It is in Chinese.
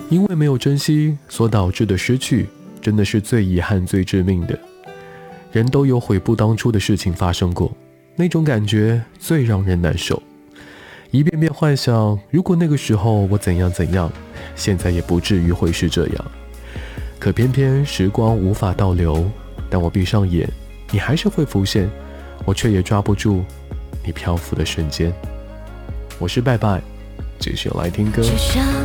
因为没有珍惜所导致的失去，真的是最遗憾最致命的。人都有悔不当初的事情发生过，那种感觉最让人难受。一遍遍幻想，如果那个时候我怎样怎样，现在也不至于会是这样。可偏偏时光无法倒流，当我闭上眼，你还是会浮现，我却也抓不住你漂浮的瞬间。我是拜拜，继续来听歌。 就像